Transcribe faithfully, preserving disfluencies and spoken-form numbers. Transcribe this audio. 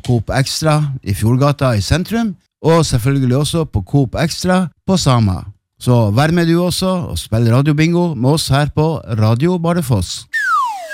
Coop Extra i Fjordgata i sentrum, og selvfølgelig også på Coop Extra på Sama. Så vær med du også, og spill radiobingo med oss her på Radio Bardufoss.